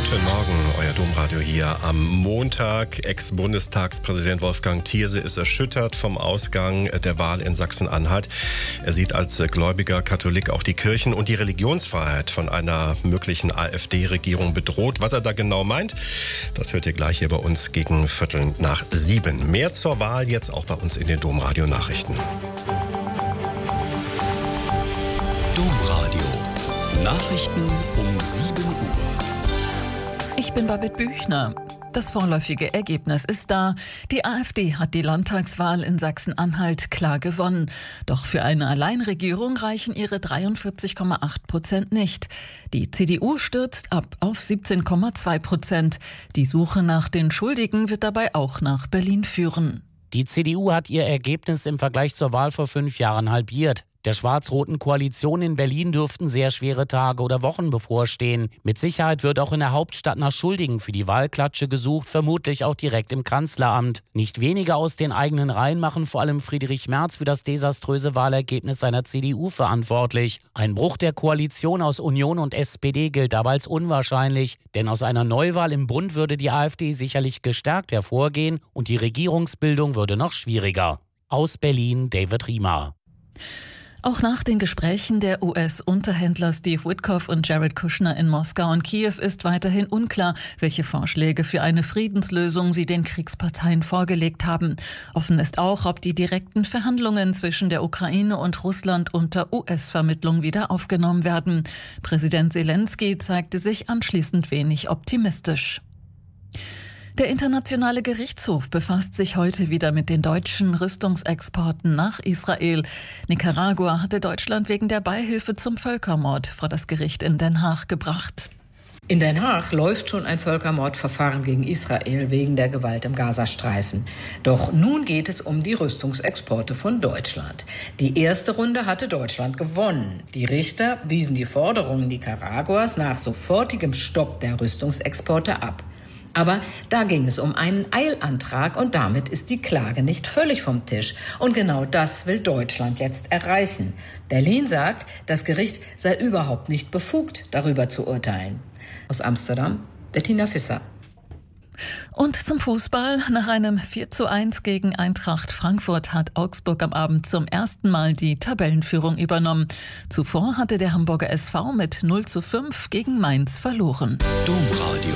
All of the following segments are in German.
Guten Morgen, euer Domradio hier am Montag. Ex-Bundestagspräsident Wolfgang Thierse ist erschüttert vom Ausgang der Wahl in Sachsen-Anhalt. Er sieht als gläubiger Katholik auch die Kirchen- und die Religionsfreiheit von einer möglichen AfD-Regierung bedroht. Was er da genau meint, das hört ihr gleich hier bei uns gegen 6:15. Mehr zur Wahl jetzt auch bei uns in den Domradio-Nachrichten. Domradio. Nachrichten um 7 Uhr. Ich bin Babette Büchner. Das vorläufige Ergebnis ist da. Die AfD hat die Landtagswahl in Sachsen-Anhalt klar gewonnen. Doch für eine Alleinregierung reichen ihre 43,8% nicht. Die CDU stürzt ab auf 17,2%. Die Suche nach den Schuldigen wird dabei auch nach Berlin führen. Die CDU hat ihr Ergebnis im Vergleich zur Wahl vor 5 Jahren halbiert. Der schwarz-roten Koalition in Berlin dürften sehr schwere Tage oder Wochen bevorstehen. Mit Sicherheit wird auch in der Hauptstadt nach Schuldigen für die Wahlklatsche gesucht, vermutlich auch direkt im Kanzleramt. Nicht wenige aus den eigenen Reihen machen vor allem Friedrich Merz für das desaströse Wahlergebnis seiner CDU verantwortlich. Ein Bruch der Koalition aus Union und SPD gilt aber als unwahrscheinlich, denn aus einer Neuwahl im Bund würde die AfD sicherlich gestärkt hervorgehen und die Regierungsbildung würde noch schwieriger. Aus Berlin, David Riemer. Auch nach den Gesprächen der US-Unterhändler Steve Witkoff und Jared Kushner in Moskau und Kiew ist weiterhin unklar, welche Vorschläge für eine Friedenslösung sie den Kriegsparteien vorgelegt haben. Offen ist auch, ob die direkten Verhandlungen zwischen der Ukraine und Russland unter US-Vermittlung wieder aufgenommen werden. Präsident Zelensky zeigte sich anschließend wenig optimistisch. Der Internationale Gerichtshof befasst sich heute wieder mit den deutschen Rüstungsexporten nach Israel. Nicaragua hatte Deutschland wegen der Beihilfe zum Völkermord vor das Gericht in Den Haag gebracht. In Den Haag läuft schon ein Völkermordverfahren gegen Israel wegen der Gewalt im Gazastreifen. Doch nun geht es um die Rüstungsexporte von Deutschland. Die erste Runde hatte Deutschland gewonnen. Die Richter wiesen die Forderungen Nicaraguas nach sofortigem Stopp der Rüstungsexporte ab. Aber da ging es um einen Eilantrag und damit ist die Klage nicht völlig vom Tisch. Und genau das will Deutschland jetzt erreichen. Berlin sagt, das Gericht sei überhaupt nicht befugt, darüber zu urteilen. Aus Amsterdam, Bettina Visser. Und zum Fußball. Nach einem 4:1 gegen Eintracht Frankfurt hat Augsburg am Abend zum ersten Mal die Tabellenführung übernommen. Zuvor hatte der Hamburger SV mit 0:5 gegen Mainz verloren. Domradio.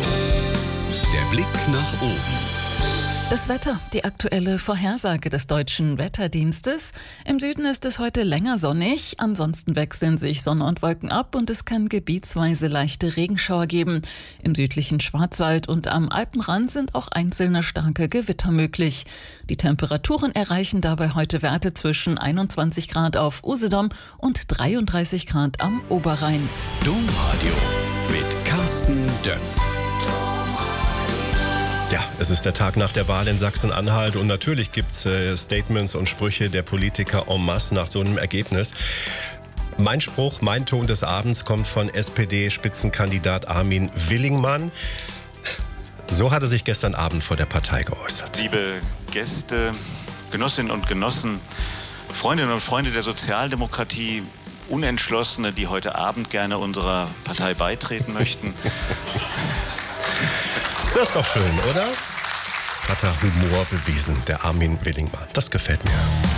Der Blick nach oben. Das Wetter, die aktuelle Vorhersage des Deutschen Wetterdienstes. Im Süden ist es heute länger sonnig, ansonsten wechseln sich Sonne und Wolken ab und es kann gebietsweise leichte Regenschauer geben. Im südlichen Schwarzwald und am Alpenrand sind auch einzelne starke Gewitter möglich. Die Temperaturen erreichen dabei heute Werte zwischen 21 Grad auf Usedom und 33 Grad am Oberrhein. Domradio mit Carsten Dönn. Ja, es ist der Tag nach der Wahl in Sachsen-Anhalt und natürlich gibt es Statements und Sprüche der Politiker en masse nach so einem Ergebnis. Mein Spruch, mein Ton des Abends kommt von SPD-Spitzenkandidat Armin Willingmann. So hat er sich gestern Abend vor der Partei geäußert. Liebe Gäste, Genossinnen und Genossen, Freundinnen und Freunde der Sozialdemokratie, Unentschlossene, die heute Abend gerne unserer Partei beitreten möchten. Das ist doch schön, oder? Hat er Humor bewiesen, der Armin Willingmann. Das gefällt mir.